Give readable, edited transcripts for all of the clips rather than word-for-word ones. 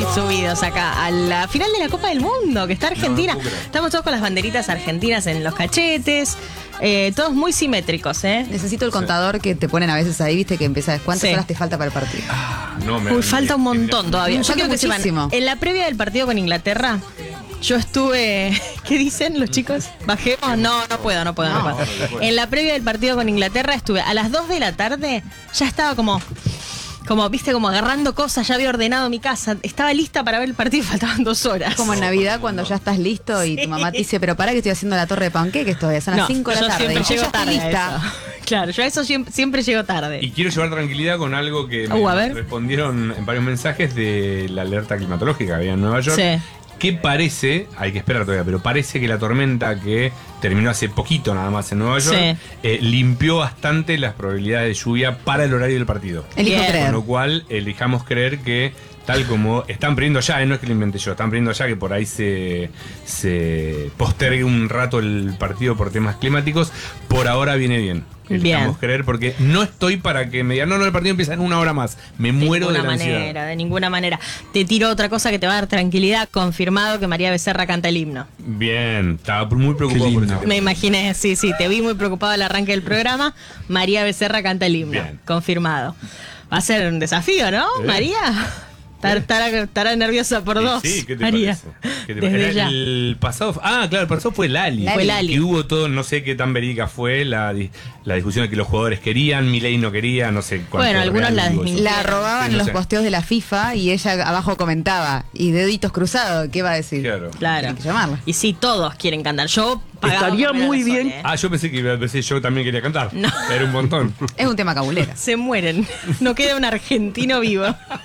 subidos acá a la final de la Copa del Mundo, que está Argentina. Estamos todos con las banderitas argentinas en los cachetes, todos muy simétricos, ¿eh? Necesito el contador que te ponen a veces ahí, viste, que empieza. ¿Cuántas horas te falta para el partido? Uy, falta un montón todavía. Yo quiero que sepan, muchísimo. en la previa del partido con Inglaterra, yo estuve... ¿Qué dicen los chicos? ¿Bajemos? No puedo. En la previa del partido con Inglaterra estuve a las 2 de la tarde, ya estaba como viste, como agarrando cosas, ya había ordenado mi casa, estaba lista para ver el partido y faltaban 2 horas. Como en Navidad cuando ya estás listo y tu mamá te dice, pero pará que estoy haciendo la torre de panqueques todavía, son las 5 de la tarde. Siempre y yo llego ya estoy tarde lista. Claro, yo a eso siempre llego tarde. Y quiero llevar tranquilidad con algo que me respondieron en varios mensajes de la alerta climatológica que había en Nueva York. Sí. Que parece, hay que esperar todavía, pero parece que la tormenta que terminó hace poquito nada más en Nueva York limpió bastante las probabilidades de lluvia para el horario del partido. Elijo creer. Con lo cual, elijamos creer que tal como están previendo ya, no es que lo inventé yo, están previendo ya que por ahí se postergue un rato el partido por temas climáticos, por ahora viene bien. Elijamos creer, porque no estoy para que me digan, no, el partido empieza en 1 hora más. Me muero de la ansiedad. De ninguna manera. Te tiro otra cosa que te va a dar tranquilidad. Confirmado que María Becerra canta el himno. Bien, estaba muy preocupado por eso. Me imaginé, sí, te vi muy preocupado al arranque del programa. María Becerra canta el himno. Bien. Confirmado. Va a ser un desafío, ¿no, María? Estará nerviosa por 2. Sí, ¿qué te María. parece? ¿Qué te Desde parece? ya. El pasado fue Lali. Fue Lali. Y hubo todo, no sé qué tan verídica fue la discusión de que los jugadores querían, Milei no quería, no sé cuánto. Bueno, algunos la robaban en los posteos de la FIFA y ella abajo comentaba, y deditos cruzados, ¿qué va a decir? Claro. Hay que llamarla. Y sí, todos quieren cantar. Yo pagaba Estaría por ver a muy la Sole, bien. Yo pensé que yo también quería cantar. No. Era un montón. Es un tema cabulero. Se mueren. No queda un argentino vivo.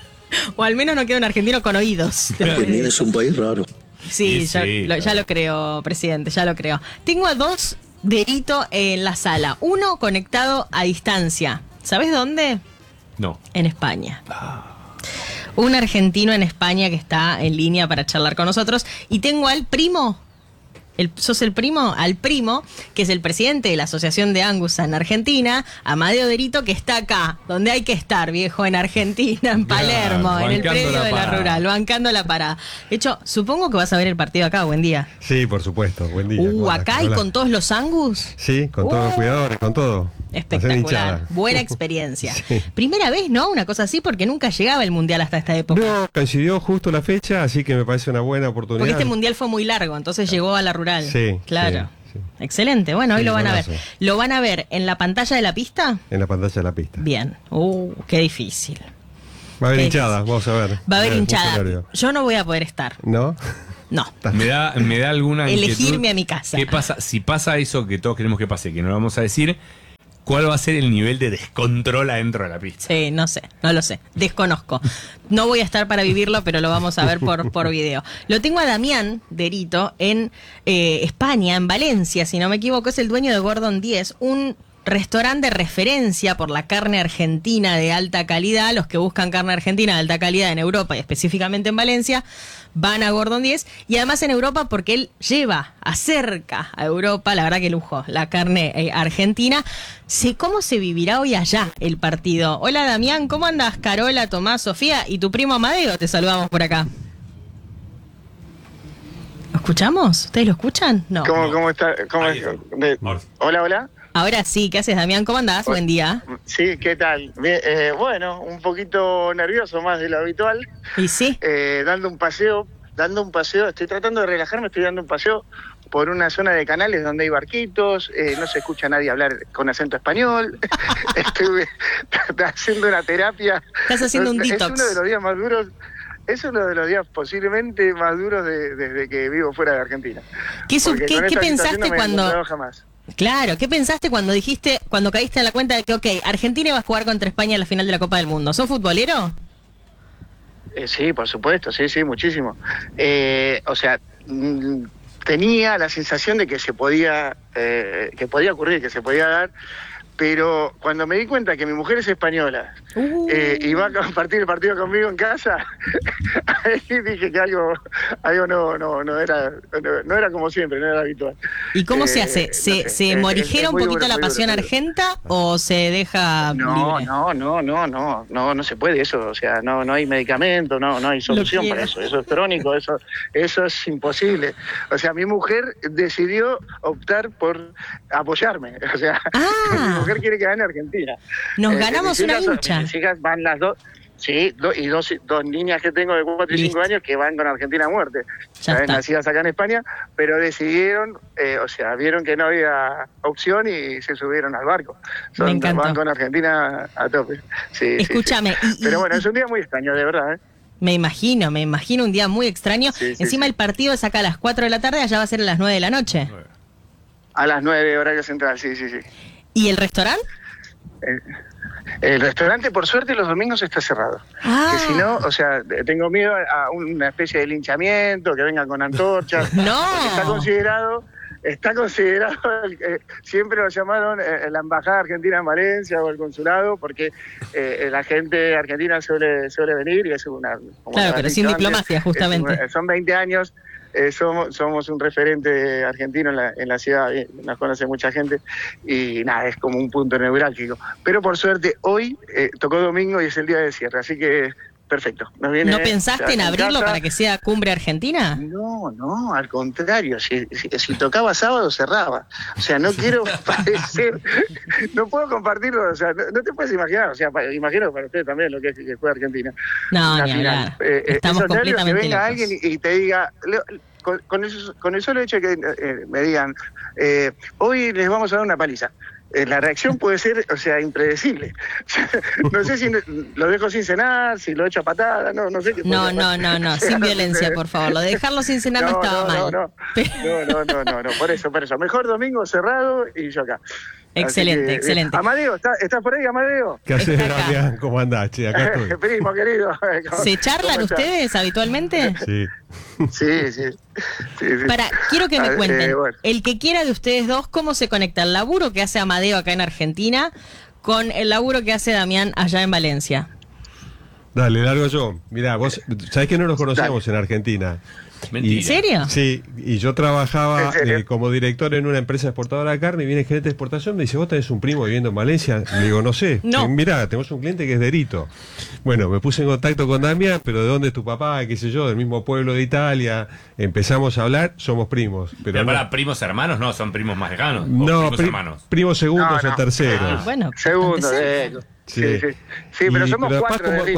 O al menos no queda un argentino con oídos. Argentina es un país raro. Sí, claro. ya lo creo, presidente, ya lo creo. Tengo a 2 Derito en la sala. Uno conectado a distancia. ¿Sabes dónde? No. En España. Un argentino en España que está en línea para charlar con nosotros. Y tengo al primo. ¿Sos el primo? Al primo, que es el presidente de la Asociación de Angus en Argentina, Amadeo Derito, que está acá, donde hay que estar, viejo, en Argentina, en Palermo, en el predio de la Rural, bancando la parada. De hecho, supongo que vas a ver el partido acá, buen día. Sí, por supuesto, buen día. Acá y con todos los Angus. Sí, con todos los cuidadores, con todo. Espectacular, buena experiencia. Sí. Primera vez, ¿no? Una cosa así, porque nunca llegaba el Mundial hasta esta época. No, coincidió justo la fecha, así que me parece una buena oportunidad. Porque este Mundial fue muy largo, entonces llegó a la Rural. Sí, claro. sí. Excelente, bueno, hoy Sí, lo van a ver. buenazo. ¿Lo van a ver en la pantalla de la pista? En la pantalla de la pista. Bien. Qué difícil. Va a haber hinchada, vamos a ver. Va a haber Mucho hinchada. horario. Yo no voy a poder estar. ¿No? No. Me da alguna Elegirme inquietud. a mi casa. ¿Qué pasa? Si pasa eso que todos queremos que pase, que no lo vamos a decir, ¿cuál va a ser el nivel de descontrol adentro de la pista? Sí, no sé, no lo sé, desconozco. No voy a estar para vivirlo, pero lo vamos a ver por video. Lo tengo a Damián Derito en España, en Valencia, si no me equivoco, es el dueño de Gordon 10, un restaurante de referencia por la carne argentina de alta calidad. Los que buscan carne argentina de alta calidad en Europa y específicamente en Valencia van a Gordon 10, y además en Europa porque él acerca a Europa, la verdad que lujo, la carne argentina. ¿Cómo se vivirá hoy allá el partido? Hola Damián, ¿cómo andas? Carola, Tomás, Sofía y tu primo Amadeo, te saludamos por acá. ¿Lo escuchamos? ¿Ustedes lo escuchan? No. ¿Cómo está? Hola. Ahora sí, ¿qué haces, Damián? ¿Cómo andás? Buen día. Sí, ¿qué tal? Bien, bueno, un poquito nervioso más de lo habitual. ¿Y sí? Dando un paseo, estoy tratando de relajarme, estoy dando un paseo por una zona de canales donde hay barquitos, no se escucha a nadie hablar con acento español. Estuve haciendo una terapia. Estás haciendo un detox. Es uno de los días más duros. Es uno de los días posiblemente más duros desde que vivo fuera de Argentina. ¿Qué pensaste cuando... Jamás. Claro, ¿qué pensaste cuando caíste en la cuenta de que, ok, Argentina iba a jugar contra España en la final de la Copa del Mundo? ¿Sos futbolero? Sí, por supuesto, sí, muchísimo. O sea, tenía la sensación de que se podía ocurrir, que se podía dar, Pero cuando me di cuenta que mi mujer es española y va a compartir el partido conmigo en casa, ahí dije que algo no era como siempre, no era habitual. ¿Y cómo se hace? ¿Se morigera un poquito la pasión argenta o se deja libre? No se puede eso, o sea, no hay medicamento, no hay solución para eso es crónico, eso es imposible. O sea, mi mujer decidió optar por apoyarme, o sea, mi mujer quiere que gane Argentina. Nos ganamos una hincha. Mis hijas van las dos. Sí, y dos niñas que tengo de 4 y 5 años que van con Argentina a muerte. Nacidas acá en España, pero decidieron, vieron que no había opción y se subieron al barco. Van con Argentina a tope. Sí, escúchame. Sí. Pero bueno, es un día muy extraño, de verdad, ¿eh? Me imagino un día muy extraño. Encima el partido es acá a las 4 de la tarde, allá va a ser a las 9 de la noche. A las 9, horario central, sí. ¿Y el restaurante? El restaurante, por suerte, los domingos está cerrado. Que si no, tengo miedo a una especie de linchamiento, que vengan con antorchas. ¡No! Está considerado, siempre lo llamaron la Embajada Argentina en Valencia o el Consulado, porque la gente argentina suele venir y es una... Claro, pero sin diplomacia, justamente. Son 20 años. Somos un referente argentino en la ciudad, nos conoce mucha gente y nada, es como un punto neurálgico. Pero por suerte hoy tocó domingo y es el día de cierre, así que perfecto. ¿No pensaste en abrirlo para que sea Cumbre Argentina? No, al contrario, si tocaba sábado cerraba. O sea, no quiero parecer, no puedo compartirlo, o sea, no te puedes imaginar, o sea, imagino para usted también lo que es que juega Argentina. No, ni hablar. Estamos completamente que venga locos. Alguien y te diga, con el solo hecho de que me digan, hoy les vamos a dar una paliza. La reacción puede ser, impredecible. No sé si lo dejo sin cenar, si lo echo a patada, no sé qué. No, sin violencia, por favor. Lo de dejarlo sin cenar no estaba mal. No, por eso. Mejor domingo cerrado y yo acá. Excelente. Amadeo, ¿estás por ahí, Amadeo? ¿Qué haces, Damián? ¿Cómo andás, che? Acá estoy. Primo, querido. ¿Se charlan ustedes habitualmente? Sí. Sí. Quiero que me cuenten, el que quiera de ustedes dos, ¿cómo se conecta el laburo que hace Amadeo acá en Argentina con el laburo que hace Damián allá en Valencia? Dale, largo yo. Mirá, vos sabés que no nos conocíamos en Argentina. Mentira. ¿En serio? Sí, y yo trabajaba como director en una empresa exportadora de carne y viene el gerente de exportación, me dice, ¿vos tenés un primo viviendo en Valencia? Le digo, no sé. No. Mirá, tenemos un cliente que es Derito. Bueno, me puse en contacto con Damián, pero ¿de dónde es tu papá? ¿Qué sé yo? Del mismo pueblo de Italia. Empezamos a hablar, somos primos. Pero para primos hermanos, no, son primos más lejanos. No, primos hermanos. Primos segundos o terceros. Bueno, segundo, Sí, pero somos pero 4 después,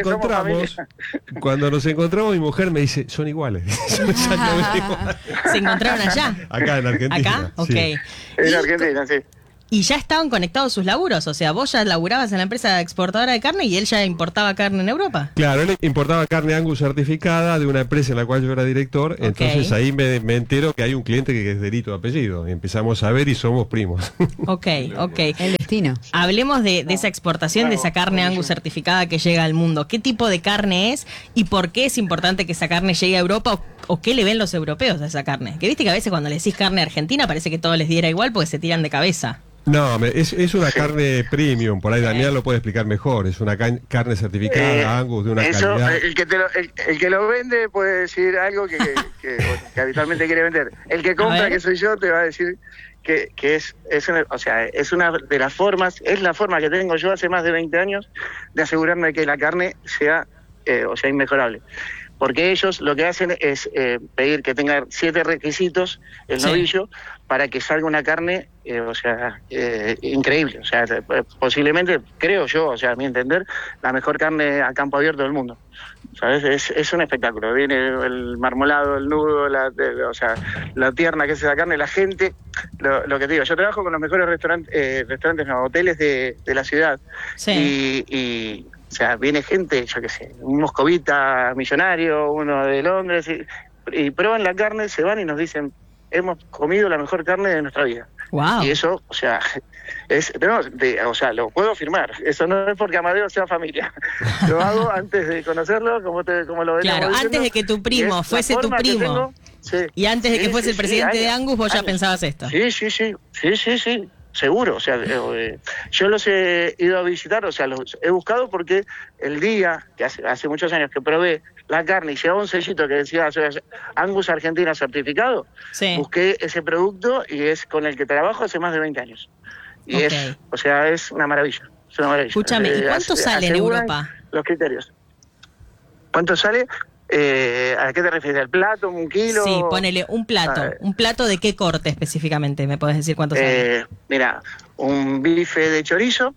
cuando nos encontramos, mi mujer me dice, son iguales. Son exactamente iguales. ¿Se encontraron allá? Acá en Argentina. ¿Acá? Ok. Sí. En Argentina, sí. Y ya estaban conectados sus laburos, o sea, vos ya laburabas en la empresa exportadora de carne y él ya importaba carne en Europa. Claro, él importaba carne Angus certificada de una empresa en la cual yo era director, entonces ahí me entero que hay un cliente que es Derito de apellido, y empezamos a ver y somos primos. Ok. El destino. Hablemos de esa exportación, de esa carne Angus certificada que llega al mundo. ¿Qué tipo de carne es y por qué es importante que esa carne llegue a Europa o qué le ven los europeos a esa carne? Que viste que a veces cuando le decís carne argentina parece que todo les diera igual porque se tiran de cabeza. No, es una carne premium, por ahí Daniel lo puede explicar mejor, es una carne certificada, Angus, de una calidad. El que lo vende puede decir algo que habitualmente quiere vender. El que compra, que soy yo, te va a decir que es una de las formas, es la forma que tengo yo hace más de 20 años de asegurarme de que la carne sea inmejorable. Porque ellos lo que hacen es pedir que tenga 7 requisitos el novillo para que salga una carne, increíble. O sea, posiblemente, creo yo, a mi entender, la mejor carne a campo abierto del mundo. ¿Sabes? Es un espectáculo. Viene el marmolado, el nudo, la tierna que es esa carne. La gente, lo que te digo, yo trabajo con los mejores hoteles de la ciudad. Sí. Y viene gente, yo qué sé, un moscovita millonario, uno de Londres, y prueban la carne, se van y nos dicen, hemos comido la mejor carne de nuestra vida. Wow. Y eso, lo puedo afirmar. Eso no es porque Amadeo sea familia. Lo hago antes de conocerlo, como lo veníamos Claro, diciendo, antes de que tu primo fuese tu primo. Y antes de que fuese el presidente de Angus, vos ya pensabas esto. Sí. seguro, o sea, yo los he ido a visitar, o sea, los he buscado porque el día, que hace muchos años que probé la carne y llevaba un sellito que decía Angus Argentina certificado, Sí. busqué ese producto y es con el que trabajo hace más de 20 años. Y Ok. es una maravilla. Es una maravilla. Escúchame, ¿y cuánto sale en aseguran Europa? Los criterios. ¿Cuánto sale? ¿A qué te refieres? ¿El plato? ¿Un kilo? Sí, ponele un plato. ¿Un plato de qué corte específicamente? ¿Me podés decir cuánto sale? Mira, un bife de chorizo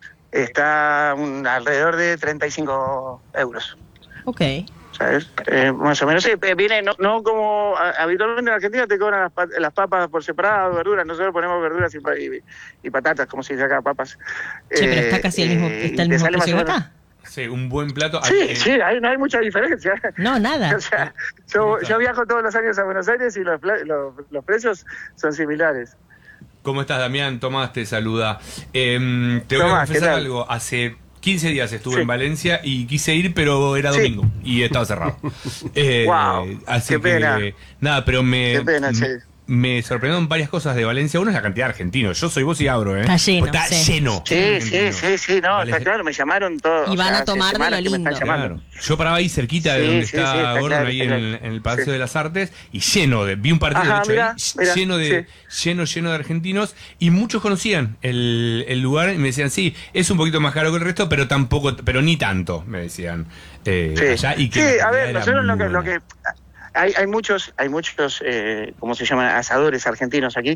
está alrededor de 35 euros. Ok. ¿Sabes? Más o menos. Sí, viene, no como habitualmente en Argentina te cobran las papas por separado, verduras. Nosotros ponemos verduras y patatas, como se dice acá, papas. Che, pero está casi el mismo, está el y te mismo sale más precio o que menos. acá. Sí, un buen plato. Sí, no hay mucha diferencia. No, nada. O sea, yo viajo todos los años a Buenos Aires y los precios son similares. ¿Cómo estás, Damián? Tomás te saluda. Te voy Tomás, a ¿qué confesar tal? algo. Hace 15 días estuve Sí. en Valencia y quise ir, pero era domingo y estaba cerrado. Guau, así qué pena. que nada, pero Qué pena, che. me sorprendieron varias cosas de Valencia. Uno es la cantidad de argentinos. Yo soy vos y abro, ¿eh? Está lleno, Está sí. lleno. Sí, no, Valencia- está claro, me llamaron todos. Y van a hace tomar de semanas lo que me están lindo. llamando. Claro. Yo paraba ahí cerquita de Sí, donde sí, está sí, está Gordon, claro, ahí está en claro. el Palacio Sí. de las Artes, y lleno vi un partido Ajá, de hecho mirá, ahí, mirá, lleno de argentinos, y muchos conocían el lugar y me decían, sí, es un poquito más caro que el resto, pero ni tanto, me decían. Sí, Allá, y que sí, la a ver, calidad era nosotros muy lo buena. que hay muchos, ¿cómo se llaman? Asadores argentinos aquí,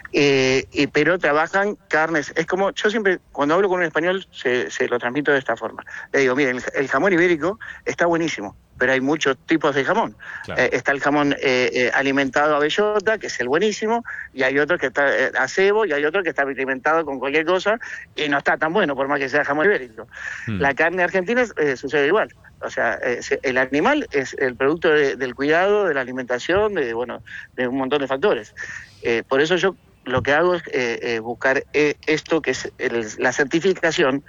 pero trabajan carnes. Es como, yo siempre, cuando hablo con un español, se lo transmito de esta forma. Le digo, miren, el jamón ibérico está buenísimo, pero hay muchos tipos de jamón. Claro. Está el jamón alimentado a bellota, que es el buenísimo, y hay otro que está a cebo, y hay otro que está alimentado con cualquier cosa, y no está tan bueno, por más que sea jamón ibérico. La carne argentina sucede igual. O sea, el animal es el producto del cuidado, de la alimentación, de un montón de factores. Por eso yo lo que hago es buscar esto que es la certificación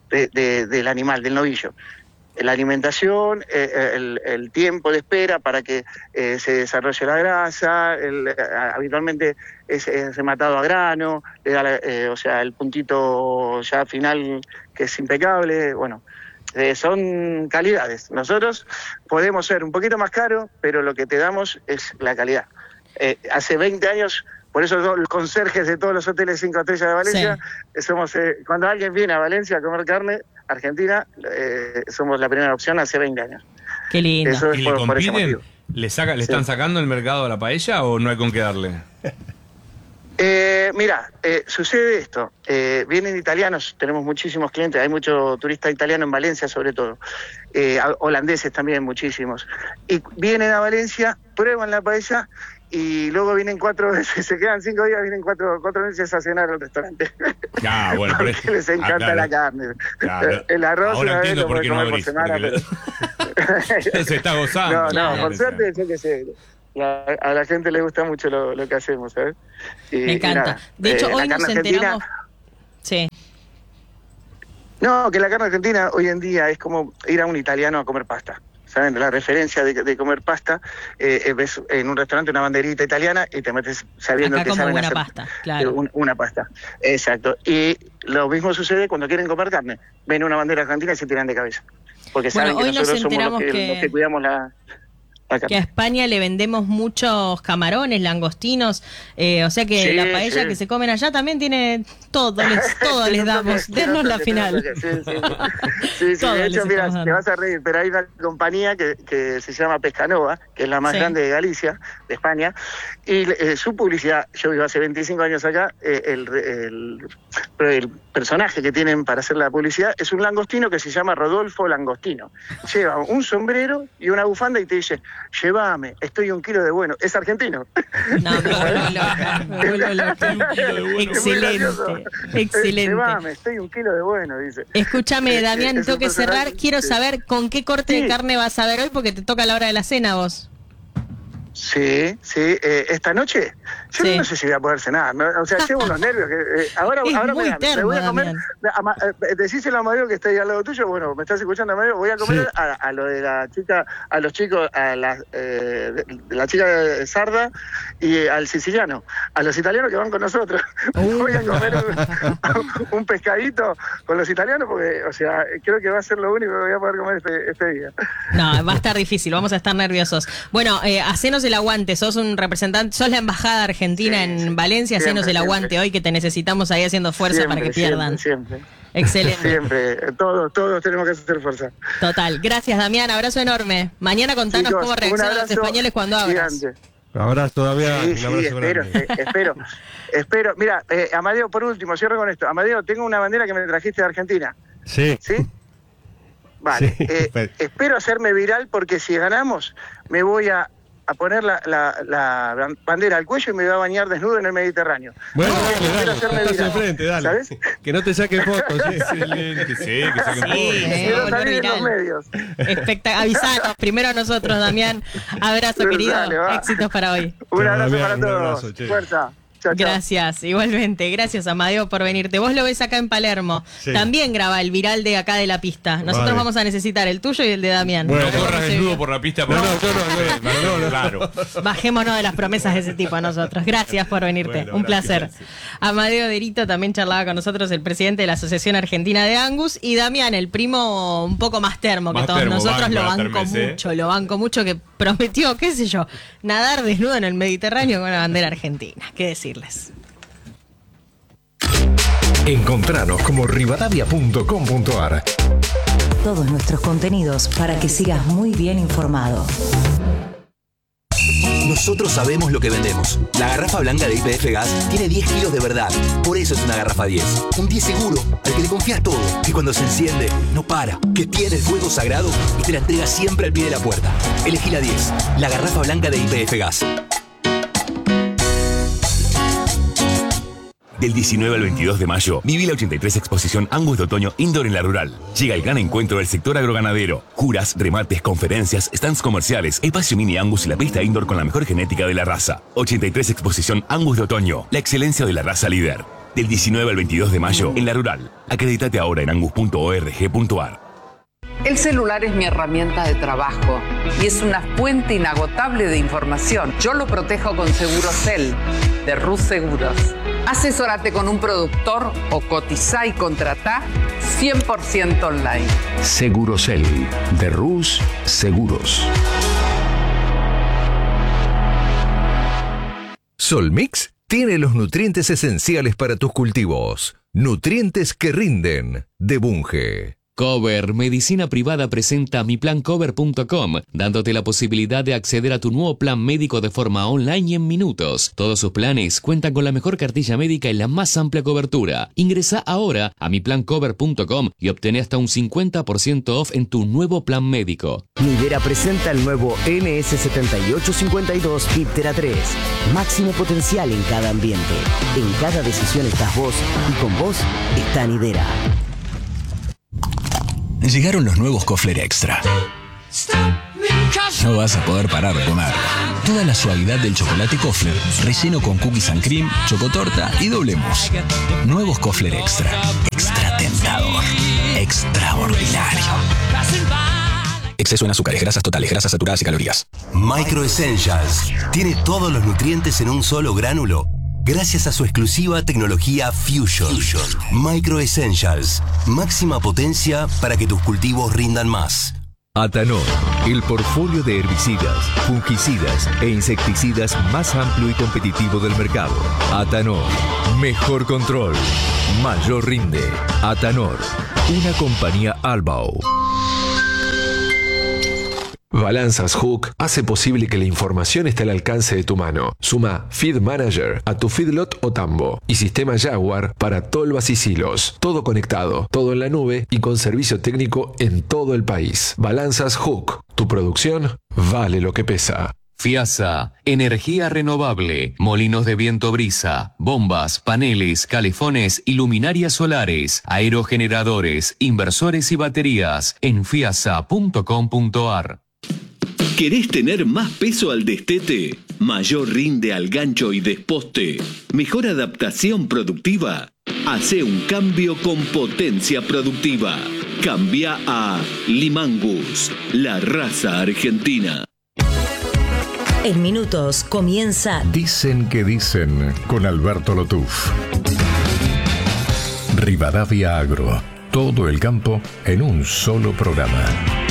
del animal, del novillo. La alimentación, el tiempo de espera para que se desarrolle la grasa, habitualmente es rematado a grano, le da el puntito ya final que es impecable, son calidades. Nosotros podemos ser un poquito más caros, pero lo que te damos es la calidad. Hace 20 años, por eso los conserjes de todos los hoteles 5 estrellas de Valencia, somos cuando alguien viene a Valencia a comer carne argentina, somos la primera opción hace 20 años. Qué lindo. Eso es ¿Y le por ese compiten? motivo. ¿Le están sacando el mercado a la paella o no hay con qué darle? Mira, sucede esto, vienen italianos, tenemos muchísimos clientes, hay mucho turista italiano en Valencia sobre todo, holandeses también muchísimos, y vienen a Valencia, prueban la paella y luego vienen 4 veces, se quedan 5 días, vienen 4 veces a cenar al restaurante. Ah, bueno, pero Porque les encanta claro. la carne. Claro. El arroz Ahora una vez entiendo lo por puede qué no comer por abrís, semana, porque pero... se está gozando. No, Claro. por suerte, yo qué sé, a la gente le gusta mucho lo que hacemos, ¿sabes? Me encanta. nada, De hecho, la hoy nos carne argentina- enteramos. Sí. No, que la carne argentina hoy en día es como ir a un italiano a comer pasta. ¿Saben? La referencia de comer pasta, ves en un restaurante una banderita italiana y te metes sabiendo Acá que como saben buena hacer pasta, claro. una pasta. Exacto. Y lo mismo sucede cuando quieren comer carne. Ven una bandera argentina y se tiran de cabeza. Porque Bueno, saben que hoy nos nosotros somos enteramos los que- que cuidamos la carne. Que a España le vendemos muchos camarones, langostinos, o sea que Sí, la paella sí. que se comen allá también tiene todo, les damos. Denos la final. Sí, Todo de les hecho, mira, estamos dando. te vas a reír, pero hay una compañía que se llama Pescanova, que es la más Sí. grande de Galicia, de España, y su publicidad, yo vivo hace 25 años acá, el personaje que tienen para hacer la publicidad es un langostino que se llama Rodolfo Langostino. Lleva un sombrero y una bufanda y te dice, llévame, estoy 1 kilo de bueno. Es argentino. No, me vuelvo loca, me vuelvo loca. Excelente, excelente. Llévame, estoy 1 kilo de bueno, dice. Escúchame, Damián, Es tengo un que cerrar. personaje- Quiero sí. saber con qué corte de Sí. carne vas a ver hoy porque te toca la hora de la cena vos. Sí, esta noche yo no sé si voy a poder cenar, ¿no? O sea, llevo unos nervios que ahora me voy a comer, decíselo a Amadeo que está ahí al lado tuyo, bueno, me estás escuchando, Amadeo, voy a comer a lo de la chica, a los chicos, a la chica de Sarda y al siciliano, a los italianos que van con nosotros. Voy a comer un pescadito con los italianos porque, o sea, creo que va a ser lo único que voy a poder comer este día. No, va a estar difícil, vamos a estar nerviosos. Bueno, hacenos el aguante, sos un representante, sos la embajada argentina en Valencia, hacenos el aguante hoy que te necesitamos ahí haciendo fuerza para que pierdan. Siempre. Excelente. Siempre, todos tenemos que hacer fuerza. Total, gracias Damián, abrazo enorme. Mañana contanos cómo reaccionan los españoles cuando abras. Ahora todavía. Espero. Mira, Amadeo, por último, cierro con esto. Amadeo, tengo una bandera que me trajiste de Argentina. Sí. Vale, Sí. Espero hacerme viral porque si ganamos me voy a poner la bandera al cuello y me voy a bañar desnudo en el Mediterráneo. Bueno, quiero hacerme estás viral, enfrente, dale. ¿sabes? Que no te saquen fotos. Excelente, que saquen fotos. Quiero salir en los medios. Avisanos primero a nosotros, Damián. Abrazo, querido. Dale, va. Éxitos para hoy. Un abrazo Damián, para un todos. abrazo, che. Fuerza. Chao, chao. Gracias, igualmente. Gracias, Amadeo, por venirte. Vos lo ves acá en Palermo. Sí. También graba el viral de acá de la pista. Nosotros Vale. vamos a necesitar el tuyo y el de Damián. Bueno, No corras desnudo por la pista. No, Claro. Bajémonos de las promesas de ese tipo a nosotros. Gracias por venirte. Bueno, un gracias, placer. gracias. Amadeo Derito también charlaba con nosotros, el presidente de la Asociación Argentina de Angus. Y Damián, el primo un poco más termo que Más todos termo, nosotros. banco, Lo la banco termes, mucho, lo banco mucho, que prometió, qué sé yo, nadar desnudo en el Mediterráneo con una bandera argentina. ¿Qué decirles? Encontranos como rivadavia.com.ar. Todos nuestros contenidos para que sigas muy bien informado. Nosotros sabemos lo que vendemos. La garrafa blanca de YPF Gas tiene 10 kilos de verdad. Por eso es una garrafa 10. Un 10 seguro, al que le confías todo. Que cuando se enciende, no para. Que tiene el fuego sagrado y te la entrega siempre al pie de la puerta. Elegí la 10. La garrafa blanca de YPF Gas. Del 19 al 22 de mayo, viví la 83 Exposición Angus de Otoño Indoor en la Rural. Llega el gran encuentro del sector agroganadero. Juras, remates, conferencias, stands comerciales, espacio mini Angus y la pista indoor con la mejor genética de la raza. 83 Exposición Angus de Otoño, la excelencia de la raza líder. Del 19 al 22 de mayo, en la Rural. Acredítate ahora en angus.org.ar. El celular es mi herramienta de trabajo y es una fuente inagotable de información. Yo lo protejo con Segurosel de Rus Seguros. Asesórate con un productor o cotizá y contratá 100% online. Segurosel de Rus Seguros. Solmix tiene los nutrientes esenciales para tus cultivos. Nutrientes que rinden, de Bunge. Cover Medicina Privada presenta miplancover.com, dándote la posibilidad de acceder a tu nuevo plan médico de forma online y en minutos. Todos sus planes cuentan con la mejor cartilla médica y la más amplia cobertura. Ingresa ahora a miplancover.com y obtén hasta un 50% off en tu nuevo plan médico. Nidera presenta el nuevo NS7852 Viptera 3. Máximo potencial en cada ambiente. En cada decisión estás vos y con vos está Nidera. Llegaron los nuevos Kofler Extra. No vas a poder parar de comer. Toda la suavidad del chocolate Kofler, relleno con cookies and cream, chocotorta y doble mousse. Nuevos Kofler Extra. Extra tentador. Extraordinario. Exceso en azúcares, grasas totales, grasas saturadas y calorías. Micro Essentials. Tiene todos los nutrientes en un solo gránulo. Gracias a su exclusiva tecnología Fusion. Micro Essentials. Máxima potencia para que tus cultivos rindan más. Atanor, el portfolio de herbicidas, fungicidas e insecticidas más amplio y competitivo del mercado. Atanor, mejor control, mayor rinde. Atanor, una compañía Albao. Balanzas Hook hace posible que la información esté al alcance de tu mano. Suma Feed Manager a tu feedlot o tambo y sistema Jaguar para tolvas y silos. Todo conectado, todo en la nube y con servicio técnico en todo el país. Balanzas Hook. Tu producción vale lo que pesa. FIASA, energía renovable, molinos de viento brisa, bombas, paneles, calefones y luminarias solares, aerogeneradores, inversores y baterías en fiasa.com.ar. ¿Querés tener más peso al destete? ¿Mayor rinde al gancho y desposte? ¿Mejor adaptación productiva? Hacé un cambio con potencia productiva. Cambia a Limangus, la raza argentina. En minutos comienza Dicen que dicen con Alberto Lotuf. Rivadavia Agro. Todo el campo en un solo programa.